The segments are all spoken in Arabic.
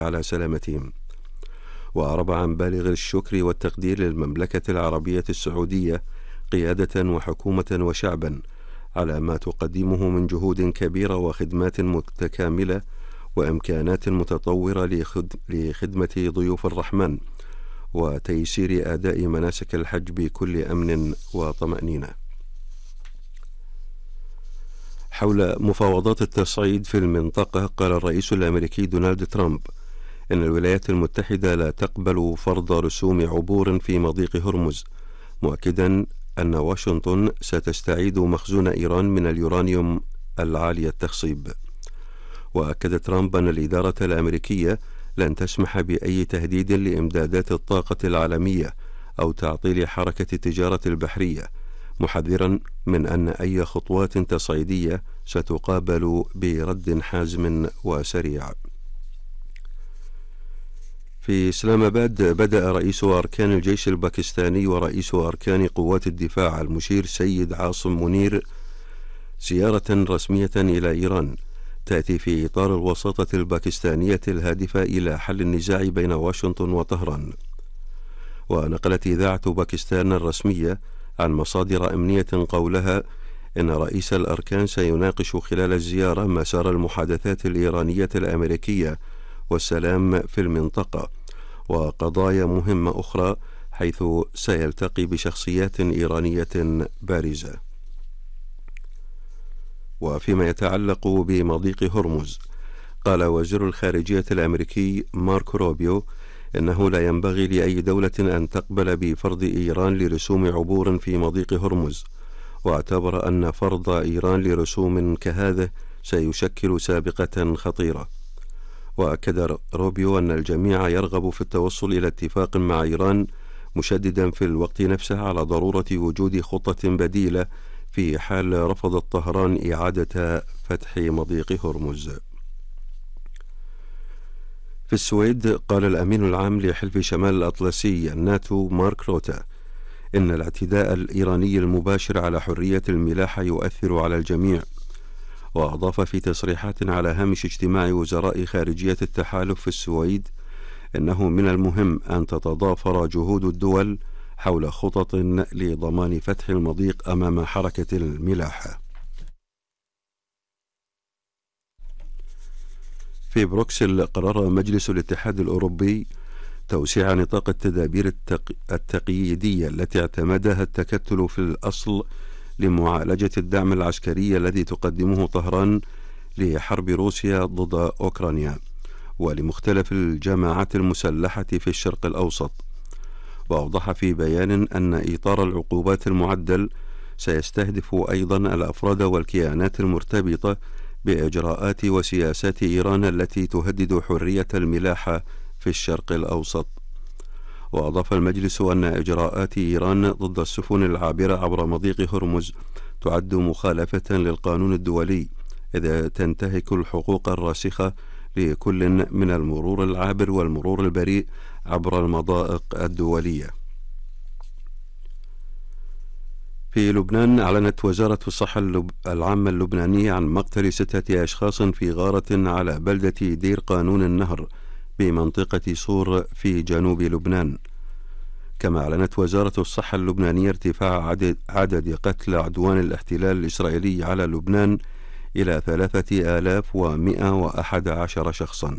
على سلامتهم. وأعرب عن بالغ الشكر والتقدير للمملكة العربية السعودية قيادة وحكومة وشعبا على ما تقدمه من جهود كبيرة وخدمات متكاملة وإمكانات متطورة لخدمة ضيوف الرحمن وتيسير أداء مناسك الحج بكل أمن وطمأنينة. حول مفاوضات التصعيد في المنطقة، قال الرئيس الأمريكي دونالد ترامب إن الولايات المتحدة لا تقبل فرض رسوم عبور في مضيق هرمز، مؤكدا أن واشنطن ستستعيد مخزون إيران من اليورانيوم العالي التخصيب. وأكد ترامب أن الإدارة الأمريكية لن تسمح بأي تهديد لإمدادات الطاقة العالمية أو تعطيل حركة التجارة البحرية، محذرا من أن أي خطوات تصعيدية ستقابل برد حازم وسريع. في إسلام آباد بدأ رئيس أركان الجيش الباكستاني ورئيس أركان قوات الدفاع المشير سيد عاصم منير زيارة رسمية إلى إيران تأتي في إطار الوساطة الباكستانية الهادفة إلى حل النزاع بين واشنطن وطهران. ونقلت إذاعة باكستان الرسمية عن مصادر أمنية قولها إن رئيس الأركان سيناقش خلال الزيارة مسار المحادثات الإيرانية الأمريكية والسلام في المنطقة وقضايا مهمة أخرى، حيث سيلتقي بشخصيات إيرانية بارزة. وفيما يتعلق بمضيق هرمز، قال وزير الخارجية الأمريكي ماركو روبيو إنه لا ينبغي لأي دولة أن تقبل بفرض إيران لرسوم عبور في مضيق هرمز، واعتبر أن فرض إيران لرسوم كهذه سيشكل سابقة خطيرة. وأكد روبيو أن الجميع يرغب في التوصل إلى اتفاق مع إيران، مشددا في الوقت نفسه على ضرورة وجود خطة بديلة في حال رفضت طهران إعادة فتح مضيق هرمز. في السويد، قال الأمين العام لحلف شمال الأطلسي الناتو مارك روتا إن الاعتداء الإيراني المباشر على حرية الملاحة يؤثر على الجميع. وأضاف في تصريحات على هامش اجتماع وزراء خارجية التحالف في السويد إنه من المهم أن تتضافر جهود الدول حول خطط لضمان فتح المضيق أمام حركة الملاحة. في بروكسل، قرر مجلس الاتحاد الأوروبي توسيع نطاق التدابير التقييدية التي اعتمدها التكتل في الأصل لمعالجة الدعم العسكري الذي تقدمه طهران لحرب روسيا ضد أوكرانيا ولمختلف الجماعات المسلحة في الشرق الأوسط. وأوضح في بيان أن إطار العقوبات المعدل سيستهدف أيضا الأفراد والكيانات المرتبطة بإجراءات وسياسات إيران التي تهدد حرية الملاحة في الشرق الأوسط. وأضاف المجلس أن إجراءات إيران ضد السفن العابرة عبر مضيق هرمز تعد مخالفة للقانون الدولي، إذ تنتهك الحقوق الراسخة لكل من المرور العابر والمرور البريء عبر المضائق الدولية. في لبنان، أعلنت وزارة الصحة العامة اللبنانية عن مقتل 6 أشخاص في غارة على بلدة دير قانون النهر بمنطقة صور في جنوب لبنان. كما أعلنت وزارة الصحة اللبنانية ارتفاع عدد قتلى عدوان الاحتلال الإسرائيلي على لبنان إلى 3111 شخصا.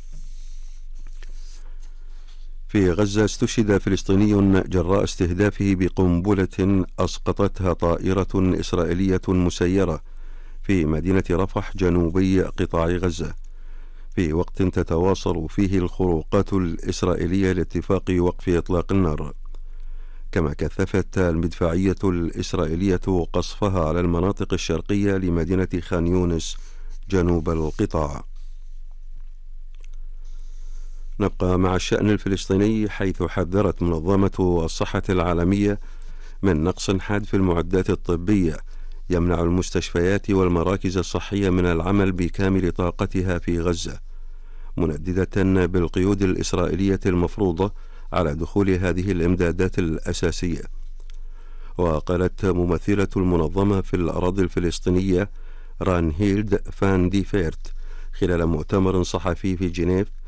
في غزة، استشهد فلسطيني جراء استهدافه بقنبلة أسقطتها طائرة إسرائيلية مسيرة في مدينة رفح جنوبي قطاع غزة، في وقت تتواصل فيه الخروقات الإسرائيلية لاتفاق وقف إطلاق النار. كما كثفت المدفعية الإسرائيلية قصفها على المناطق الشرقية لمدينة خان يونس جنوب القطاع. نبقى مع الشأن الفلسطيني، حيث حذرت منظمة الصحة العالمية من نقص حاد في المعدات الطبية يمنع المستشفيات والمراكز الصحية من العمل بكامل طاقتها في غزة، منددة بالقيود الإسرائيلية المفروضة على دخول هذه الإمدادات الأساسية. وقالت ممثلة المنظمة في الأراضي الفلسطينية ران هيلد فان دي فيرت خلال مؤتمر صحفي في جنيف